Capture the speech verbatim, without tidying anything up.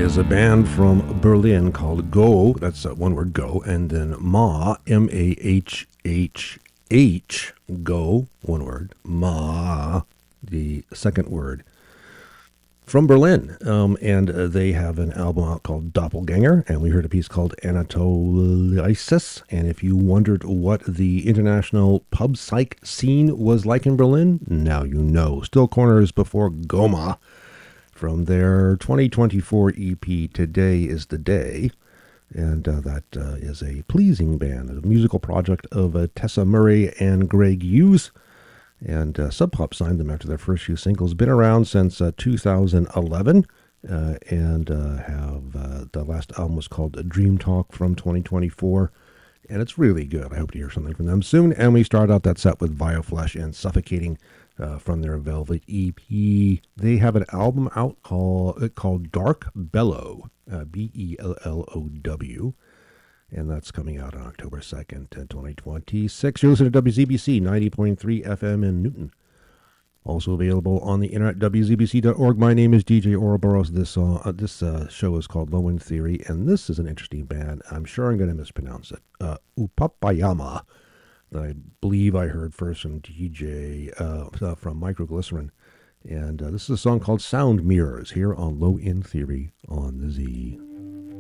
is a band from Berlin called Go, that's uh, one word, Go, and then Ma, M A H H H, Go, one word, Ma, the second word, from Berlin. Um, and uh, they have an album out called Doppelganger, and we heard a piece called Anatolysis. And if you wondered what the international pub psych scene was like in Berlin, now you know. Still Corners before Goma, from their twenty twenty-four E P, Today is the Day. And uh, that uh, is a pleasing band, a musical project of uh, Tessa Murray and Greg Hughes. And uh, Sub Pop signed them after their first few singles. Been around since uh, two thousand eleven. Uh, and uh, have uh, the last album was called Dream Talk from twenty twenty-four. And it's really good. I hope to hear something from them soon. And we start out that set with Bioflesh and Suffocating uh, from their Velvet E P. They have an album out called, called Dark Bellow, uh, B E L L O W. And that's coming out on October second, twenty twenty-six. You're listening to W Z B C ninety point three F M in Newton. Also available on the internet, W Z B C dot org. My name is D J Ouroboros. This, uh, this uh, show is called Low End Theory, and this is an interesting band. I'm sure I'm going to mispronounce it. Uh, Upapayama. I believe I heard first from D J uh, uh, from Microglycerin. And uh, this is a song called Sound Mirrors here on Low End Theory on the Z.